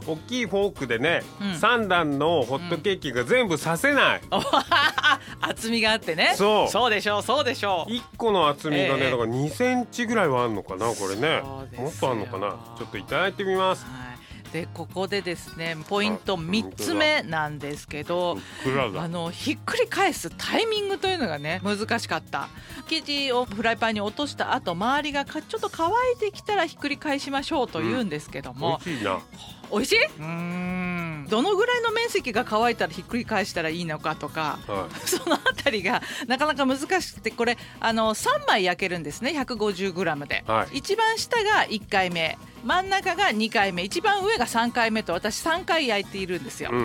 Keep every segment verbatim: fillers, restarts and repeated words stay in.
大きいフォークでね、 うん、 さん段のホットケーキが全部刺せない、うん、 厚みがあってね。 そうそうでしょうそうでしょう。 いっこの厚みがね、 えー、 だからにセンチぐらいはあるのかなこれね。もっとあるのかな。ちょっといただいてみます。 でここでですねポイントみっつめなんですけど、あのひっくり返すタイミングというのがね難しかった。生地をフライパンに落とした後周りがちょっと乾いてきたらひっくり返しましょうと言うんですけども、 うん、美味しいな。 美味しい？うーんどのぐらいの面積が乾いたらひっくり返したらいいのかとか、はい、そのあたりがなかなか難しくて、これあのさんまい焼けるんですね ひゃくごじゅうグラム で、はい、一番下がいっかいめ、真ん中がにかいめ、一番上がさんかいめと私さんかい焼いているんですよ、うん、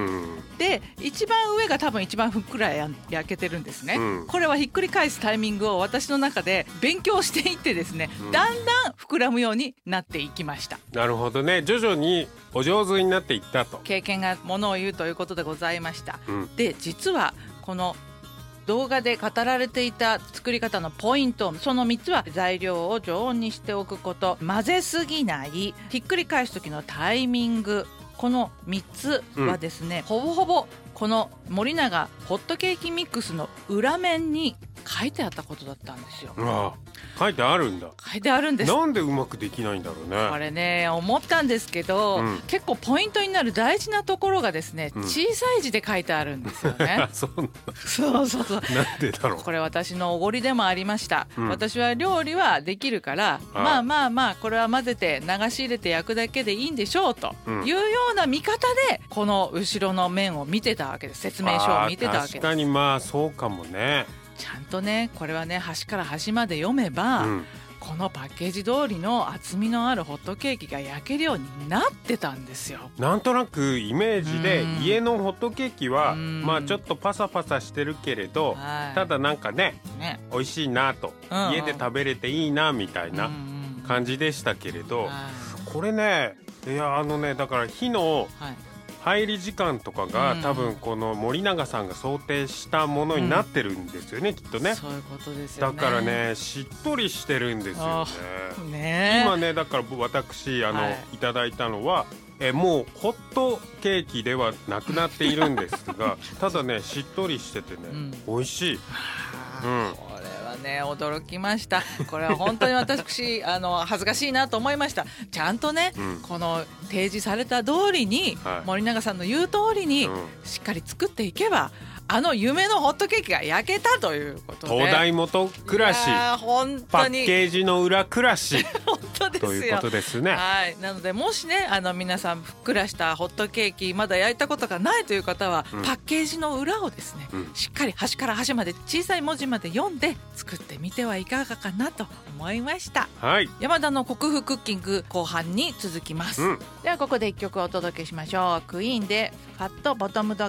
で一番上が多分一番ふっくら焼けてるんですね、うん、これはひっくり返すタイミングを私の中で勉強していってですね、うん、だんだん膨らむようになっていきました。 なるほどね、徐々にお上手になっていったと。 経験がものを言うということでございました、うん、で実はこの動画で語られていた作り方のポイント、そのみっつは材料を常温にしておくこと、混ぜすぎない、ひっくり返す時のタイミング、このみっつはですね、うん、ほぼほぼこの森永ホットケーキミックスの裏面に書いてあったことだったんですよ。 うわ、書いてあるんだ。 書いてあるんです。 なんでうまくできないんだろうね。 これね思ったんですけど、うん、結構ポイントになる大事なところがですね、うん、小さい字で書いてあるんですよね。 そうなんだ。 そうそうそう。 なんでだろう。 これ私のおごりでもありました、うん、私は料理はできるから、まあまあまあこれは混ぜて流し入れて焼くだけでいいんでしょうというような見方でこの後ろの面を見てたわけです。説明書を見てたわけです。 確かにまあそうかもね。 ちゃんとねこれはね端から端まで読めば、うん、このパッケージ通りの厚みのあるホットケーキが焼けるようになってたんですよ。 なんとなくイメージで家のホットケーキはまあちょっとパサパサしてるけれど、ただなんか ね, ね美味しいなと、うんうん、家で食べれていいなみたいな感じでしたけれど、これねいやあのねだから火の、はい入り時間とかが、うん、多分この森永さんが想定したものになってるんですよね、うん、きっとね。 そういうことですよね。 だからねしっとりしてるんですよ ね, ね今ねだから私あの、はい、いただいたのはえもうホットケーキではなくなっているんですがただねしっとりしててね、うん、美味しい、 うんね、驚きました。これは本当に私あの恥ずかしいなと思いました。ちゃんとね、うん、この提示された通りに、はい、森永さんの言う通りに、うん、しっかり作っていけばあの夢のホットケーキが焼けたということで、 東大元暮らし本当にパッケージの裏暮らし本当ですよということですね。 はい、なのでもしねあの皆さんふっくらしたホットケーキまだ焼いたことがないという方は、うん、パッケージの裏をですね、うん、しっかり端から端まで小さい文字まで読んで作ってみてはいかがかなと思いました、はい、山田の国風クッキング後半に続きます、うん、ではここでいっきょくお届けしましょう。クイーンでファットボトムドッ